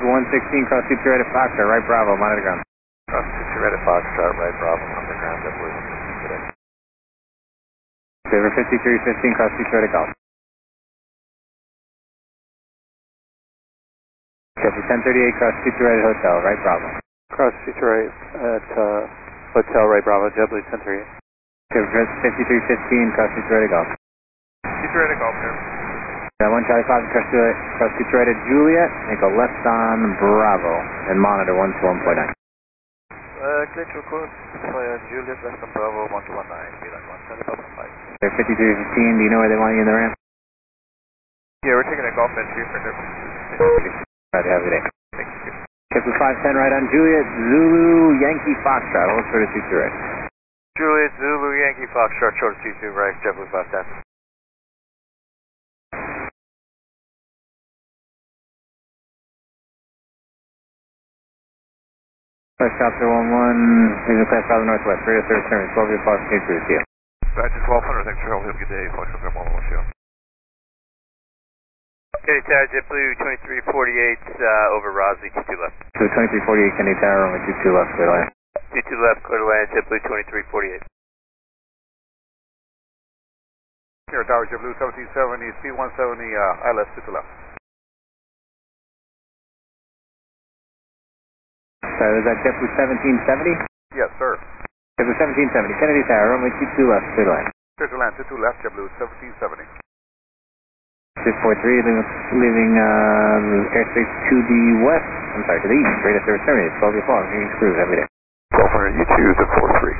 116, cross 22 right at Foxtrot, right Bravo, monitor ground. Cross 22 right at Foxtrot, right Bravo, monitor ground, JetBlue 116 today. Saver 5315, cross 22 right at Golf. Copy 1038, cross 22 right at Hotel, right Bravo. Cross 22 right at Hotel, right Bravo, JetBlue 1038. Saver 5315, cross 22 right at Golf. 22 right at Golf here. 1 Charlie 5, cross 22 right at Juliet, make a left on Bravo, and monitor 121.9. Glitch record, Juliet, left on Bravo, 1219, VLAN 175.5. They're 5315, do you know where they want you in the ramp? Yeah, we're taking a Golf entry for their... Right, have a good day. Thank you. Kepler 510 right on Juliet, Zulu, Yankee, Foxtrot, hold short of 22 right. Juliet, Zulu, Yankee, Foxtrot, short of 22 right, JetBlue 510. First chopper 11, leaving class 5 northwest, radio service service, 12 year Fox, New Cruise, deal. Back to 1200, thanks for holding. Have a good day, Fox, November 112. Okay, Tower, JetBlue 2348, over Rosley, 22 left. So 2348, Kennedy Tower, only 22 left, clear to land. 22 left, clear to land, JetBlue 2348. Here, Tower, JetBlue 1770, C170, ILS, 2 left. Sorry, was that JetBlue 1770? Yes, sir. JetBlue 1770, Kennedy Tower, only 22 left, clear to land. Clear to land, 22 left, JetBlue 1770. 643, leaving airspace to the west, I'm sorry, to the east, radio service terminated, 12 year Fox, New Cruise, every day. 1200, U2 is at 43.